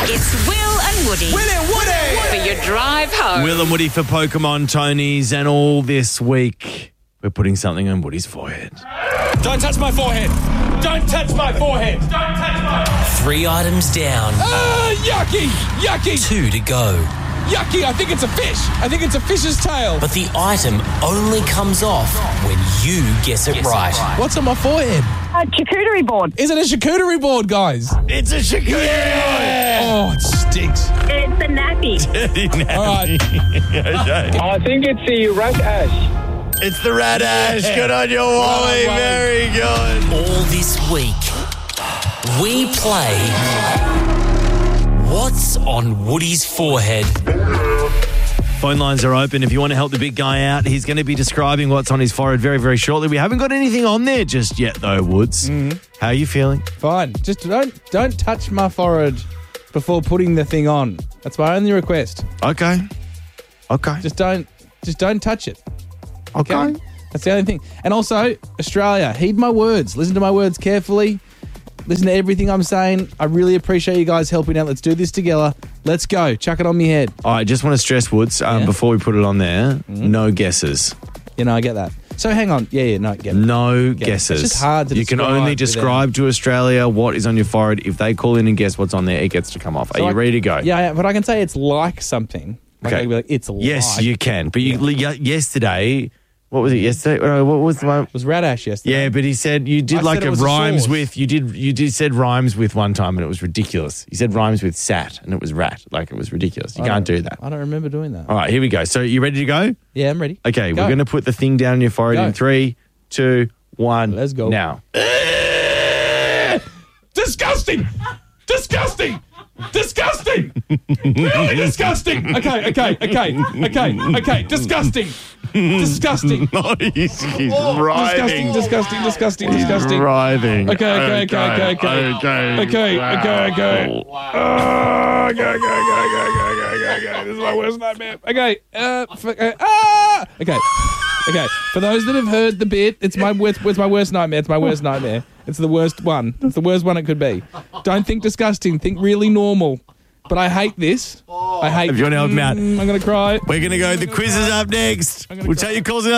It's Will and Woody. Will and Woody! For your drive home. Will and Woody for Pokemon Tonys, and all this week we're putting something on Woody's forehead. Don't touch my forehead. Don't touch my forehead. Don't touch my... 3 items down. Yucky. Yucky. 2 to go. Yucky. I think it's a fish. I think it's a fish's tail. But the item only comes off when you guess it right. What's on my forehead? A charcuterie board. Is it a charcuterie board, guys? It's a charcuterie board! Oh, it stinks. It's a nappy. All right. Okay. I think it's the rat ash. It's the rat ash. Good on you, Wally. Wally. Very good. All this week, we play What's on Woody's Forehead? Phone lines are open. If you want to help the big guy out, he's going to be describing what's on his forehead very, very shortly. We haven't got anything on there just yet, though, Woods. How are you feeling? Fine. Just don't touch my forehead before putting the thing on. That's my only request. Okay. Just don't touch it. Okay. That's the only thing. And also, Australia, heed my words. Listen to my words carefully. Listen to everything I'm saying. I really appreciate you guys helping out. Let's do this together. Let's go. Chuck it on me head. I just want to stress, Woods, before we put it on there, no guesses. You know, I get that. So hang on. No, get it. No Get it. guesses. It's just hard to You can describe only without- describe to Australia what is on your forehead. If they call in and guess what's on there, it gets to come off. So Are you ready to go? Yeah, but I can say it's like something. Like I can be like, it's like. Yes, you can. But yesterday, what was it yesterday? What was the one? It was rat ash yesterday. Yeah, but he said you did I like said it a was a rhymes sauce. with, you did said rhymes with one time and it was ridiculous. You said rhymes with sat and it was rat. Like it was ridiculous. You can't do that. I don't remember doing that. All right, here we go. So you ready to go? Yeah, I'm ready. Okay, Go. we're going to put the thing down on your forehead Go. in 3, 2, 1. Let's go. Now. Disgusting! Disgusting! Disgusting! Really disgusting! Okay. Disgusting! Disgusting! Oh, he's writhing. Disgusting! He's writhing. Okay. This is my worst nightmare. Okay. Okay. For those that have heard the bit, it's my worst nightmare. It's my worst nightmare. It's the worst one. It's the worst one it could be. Don't think disgusting. Think really normal. But I hate this. I hate. If you want to help him out. I'm gonna cry. We're going to go. The quiz is up next. We'll take your calls in.